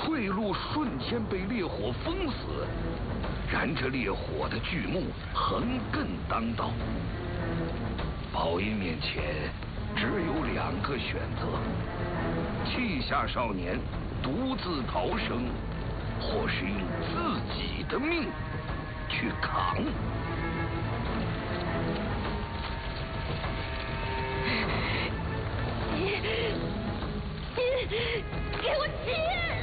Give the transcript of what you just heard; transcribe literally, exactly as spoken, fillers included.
退路瞬间被烈火封死，燃着烈火的巨木横亘当道。宝音面前只有两个选择：弃下少年，独自逃生，或是用自己的命去扛。 给我起！